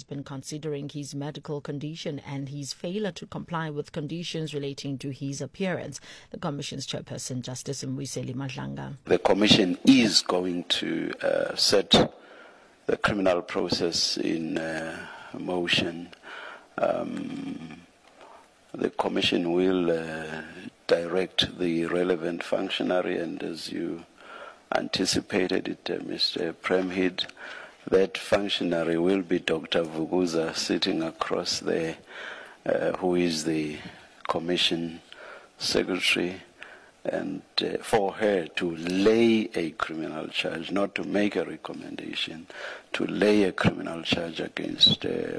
been considering his medical condition and his failure to comply with conditions relating to his appearance. The Commission's chairperson, Justice Mbuyiseni Madlanga. The Commission is going to set the criminal process in motion. The Commission will direct the relevant functionary, and as you anticipated it, Mr. Premhid, that functionary will be Dr. Vuguza, sitting across there, who is the Commission Secretary, and for her to lay a criminal charge, not to make a recommendation, to lay a criminal charge against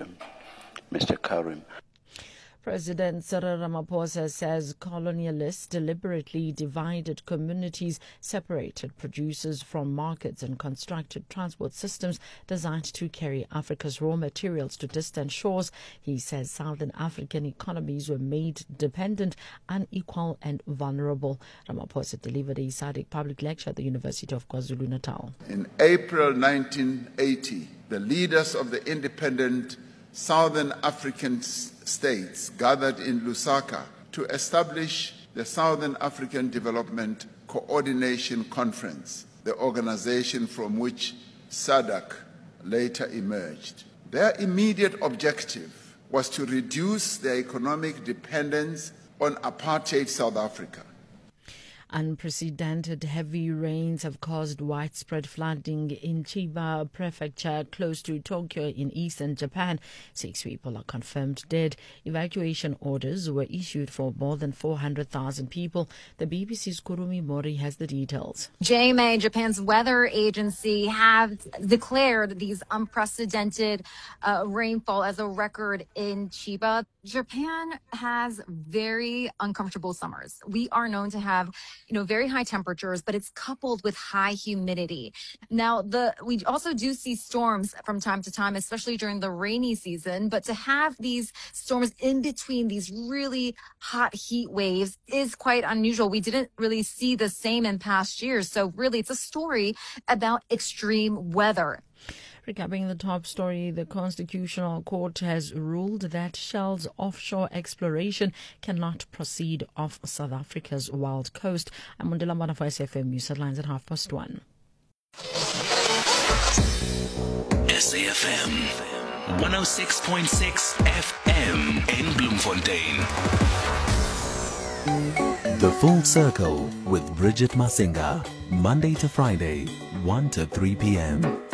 Mr. Karim. President Cyril Ramaphosa says colonialists deliberately divided communities, separated producers from markets, and constructed transport systems designed to carry Africa's raw materials to distant shores. He says Southern African economies were made dependent, unequal and vulnerable. Ramaphosa delivered a SADC public lecture at the University of KwaZulu-Natal. In April 1980, the leaders of the independent Southern African states gathered in Lusaka to establish the Southern African Development Coordination Conference, the organization from which SADC later emerged. Their immediate objective was to reduce their economic dependence on apartheid South Africa. Unprecedented heavy rains have caused widespread flooding in Chiba Prefecture, close to Tokyo in eastern Japan. 6 people are confirmed dead. Evacuation orders were issued for more than 400,000 people. The BBC's Kurumi Mori has the details. JMA, Japan's weather agency, have declared these unprecedented rainfall as a record in Chiba. Japan has very uncomfortable summers. We are known to have very high temperatures, but it's coupled with high humidity. Now, we also do see storms from time to time, especially during the rainy season, but to have these storms in between these really hot heat waves is quite unusual. We didn't really see the same in past years. So really, it's a story about extreme weather. Recapping the top story, the Constitutional Court has ruled that Shell's offshore exploration cannot proceed off South Africa's wild coast. I'm Mundela Mbana for SFM News Headlines at 1:30. SAFM 106.6 FM in Bloemfontein. The Full Circle with Bridget Masinga, Monday to Friday, 1 to 3 p.m.